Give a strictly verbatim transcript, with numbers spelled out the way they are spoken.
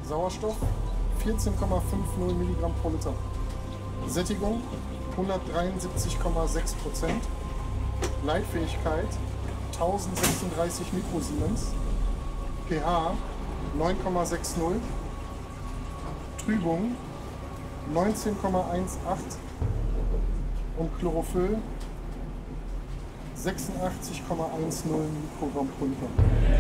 Sauerstoff vierzehn Komma fünfzig Milligramm pro Liter. Sättigung hundertdreiundsiebzig Komma sechs Prozent. Leitfähigkeit tausendsechsunddreißig Mikrosiemens. pH neun Komma sechzig. Trübung neunzehn Komma achtzehn und Chlorophyll sechsundachtzig Komma zehn Mikrogramm pro Liter.